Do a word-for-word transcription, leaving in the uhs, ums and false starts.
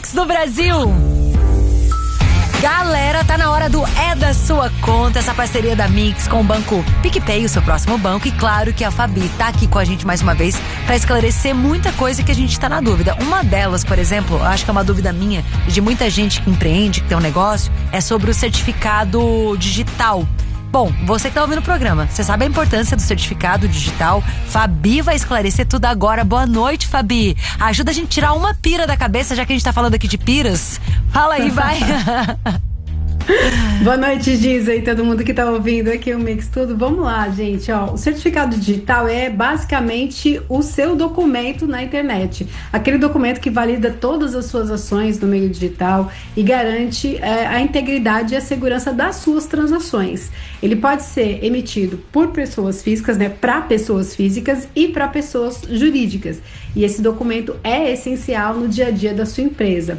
Pix do Brasil. Galera, tá na hora do É da Sua Conta, essa parceria da Mix com o Banco PicPay, o seu próximo banco. E claro que a Fabi tá aqui com a gente mais uma vez pra esclarecer muita coisa que a gente tá na dúvida. Uma delas, por exemplo, acho que é uma dúvida minha e de muita gente que empreende, que tem um negócio, é sobre o certificado digital. Bom, você que tá ouvindo o programa, você sabe a importância do certificado digital? Fabi vai esclarecer tudo agora. Boa noite, Fabi. Ajuda a gente a tirar uma pira da cabeça, já que a gente tá falando aqui de piras. Fala aí, vai. Boa noite, Giza, e todo mundo que tá ouvindo aqui o Mix Tudo. Vamos lá, gente, ó, o certificado digital é basicamente o seu documento na internet, aquele documento que valida todas as suas ações no meio digital e garante é, a integridade e a segurança das suas transações. Ele pode ser emitido por pessoas físicas, né, para pessoas físicas e para pessoas jurídicas, e esse documento é essencial no dia a dia da sua empresa.